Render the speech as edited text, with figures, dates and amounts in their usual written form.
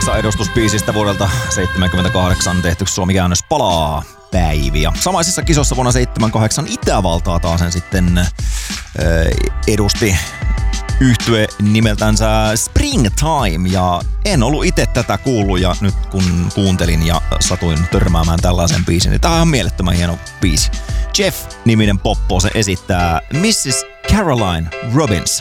Saksan edustusbiisistä vuodelta 1978 tehty suomikäännös palaa päiviä. Samaisissa kisossa vuonna 1978 Itävaltaa taas sen sitten edusti yhtye nimeltänsä Springtime, ja en ollut itse tätä kuullut, ja nyt kun kuuntelin ja satuin törmäämään tällaisen biisin, niin tää on ihan mielettömän hieno biisi. Jeff-niminen poppo se esittää Mrs. Caroline Robbins.